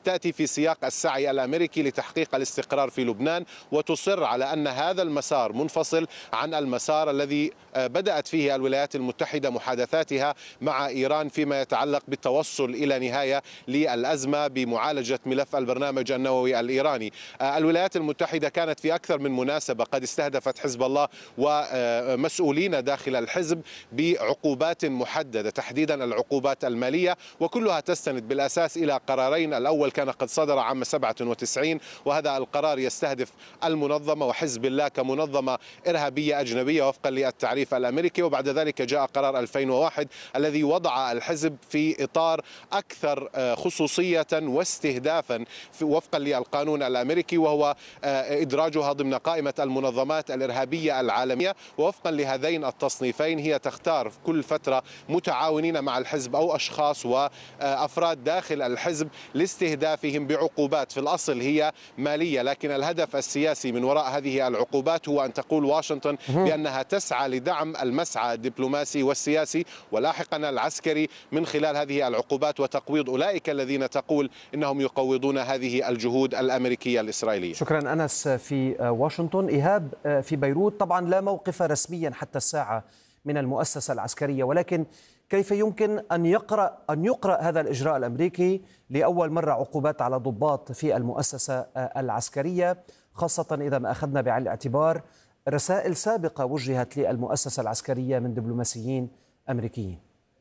تأتي في سياق السعي الأمريكي لتحقيق الاستقرار في لبنان، وتصر على أن هذا المسار منفصل عن المسار الذي بدأت فيه الولايات المتحدة محادثاتها مع إيران فيما يتعلق بالتوصل إلى نهاية للأزمة بمعالجة ملف البرنامج النووي الإيراني. الولايات المتحدة كانت في أكثر من مناسبة قد استهدفت حزب الله ومسؤولين داخل الحزب بعقوبات محددة، تحديدا العقوبات المالية، وكلها تستند بالأساس إلى قرارين. الأول كان قد صدر عام 97، وهذا القرار يستهدف المنظمة وحزب الله كمنظمة إرهابية أجنبية وفقا للتعريف الأمريكي، وبعد ذلك جاء قرار 2001 الذي وضع الحزب في إطار أكثر خصوصية واستهدافا وفقا للقانون الأمريكي، وهو إدراجها ضمن قائمة المنظمات الإرهابية العالمية. ووفقا لهذين التصنيفين هي تختار كل فترة متعاونين مع الحزب أو أشخاص وأفراد داخل الحزب لاستهدافهم بعقوبات في الأصل هي مالية، لكن الهدف السياسي من وراء هذه العقوبات هو أن تقول واشنطن بأنها تسعى لدعم المسعى الدبلوماسي والسياسي ولاحقا العسكري من خلال هذه العقوبات وتقويض أولئك الذين تقول إنهم يقوضون هذه الجهود الأمريكية الإسرائيلية. شكرا أنس في واشنطن. إيهاب في بيروت، طبعا لا موقف رسميا حتى الساعة من المؤسسة العسكرية، ولكن كيف يمكن أن يقرأ هذا الإجراء الأمريكي لأول مرة عقوبات على ضباط في المؤسسة العسكرية، خاصة إذا ما أخذنا بعين الاعتبار رسائل سابقة وجهت للمؤسسة العسكرية من دبلوماسيين أمريكيين؟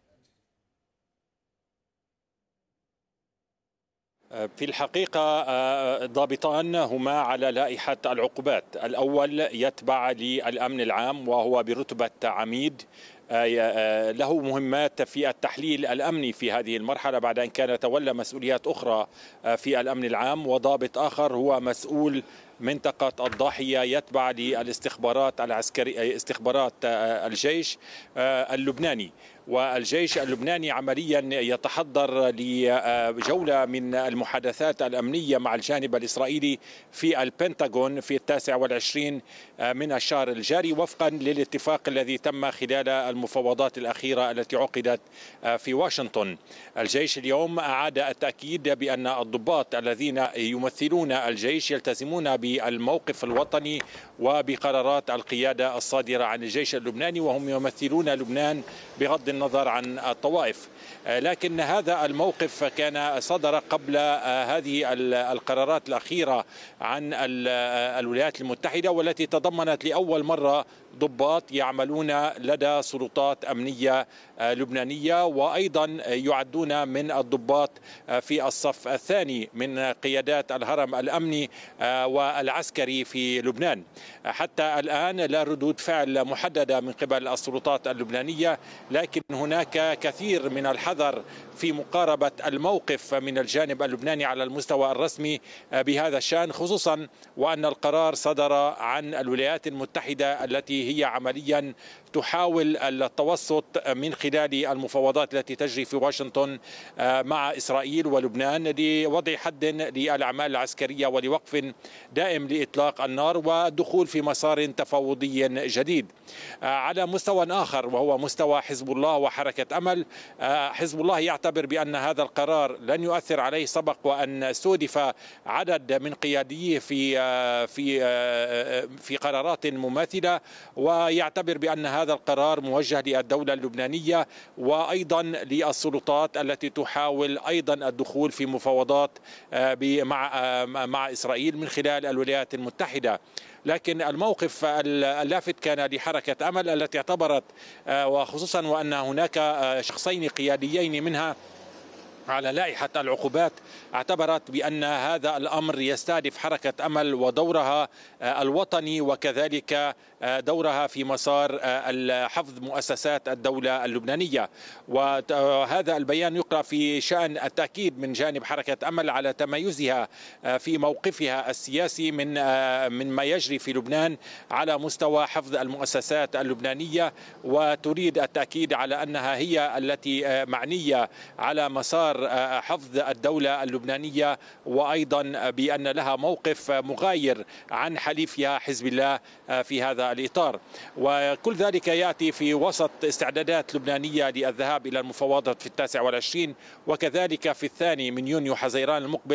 في الحقيقة ضابطان هما على لائحة العقوبات. الأول يتبع للأمن العام وهو برتبة عميد، له مهمات في التحليل الأمني في هذه المرحلة بعد أن كان تولى مسؤوليات أخرى في الأمن العام. وضابط آخر هو مسؤول منطقة الضاحية يتبع للاستخبارات العسكرية، استخبارات الجيش اللبناني. والجيش اللبناني عمليا يتحضر لجولة من المحادثات الأمنية مع الجانب الإسرائيلي في البنتاغون في 29 من الشهر الجاري، وفقا للاتفاق الذي تم خلال المفاوضات الأخيرة التي عقدت في واشنطن. الجيش اليوم أعاد التأكيد بأن الضباط الذين يمثلون الجيش يلتزمون بالموقف الوطني وبقرارات القيادة الصادرة عن الجيش اللبناني، وهم يمثلون لبنان بغض النظر عن الطوائف. لكن هذا الموقف كان صدر قبل هذه القرارات الأخيرة عن الولايات المتحدة، والتي تضمنت لأول مرة ضباط يعملون لدى سلطات أمنية لبنانية، وأيضا يعدون من الضباط في الصف الثاني من قيادات الهرم الأمني والعسكري في لبنان. حتى الآن لا ردود فعل محددة من قبل السلطات اللبنانية، لكن هناك كثير من الحذر في مقاربة الموقف من الجانب اللبناني على المستوى الرسمي بهذا الشأن، خصوصا وأن القرار صدر عن الولايات المتحدة التي هي عمليا تحاول التوسط من خلال المفاوضات التي تجري في واشنطن مع إسرائيل ولبنان لوضع حد للأعمال العسكرية ولوقف دائم لإطلاق النار والدخول في مسار تفاوضي جديد. على مستوى آخر وهو مستوى حزب الله وحركة أمل، حزب الله يعتبر بأن هذا القرار لن يؤثر عليه، سبق وأن استهدف عدد من قياديه في قرارات مماثلة، ويعتبر بأن هذا القرار موجه للدولة اللبنانية وأيضا للسلطات التي تحاول أيضا الدخول في مفاوضات مع إسرائيل من خلال الولايات المتحدة. لكن الموقف اللافت كان لحركة أمل التي اعتبرت، وخصوصا وأن هناك شخصين قياديين منها على لائحة العقوبات، اعتبرت بأن هذا الأمر يستهدف حركة أمل ودورها الوطني وكذلك دورها في مسار حفظ مؤسسات الدولة اللبنانية. وهذا البيان يقرأ في شأن التأكيد من جانب حركة أمل على تميزها في موقفها السياسي من ما يجري في لبنان على مستوى حفظ المؤسسات اللبنانية، وتريد التأكيد على أنها هي التي معنية على مسار حفظ الدولة اللبنانية، وأيضا بأن لها موقف مغاير عن حليفها حزب الله في هذا الإطار. وكل ذلك يأتي في وسط استعدادات لبنانية للذهاب إلى المفاوضات في 29 وكذلك في 2 من يونيو حزيران المقبل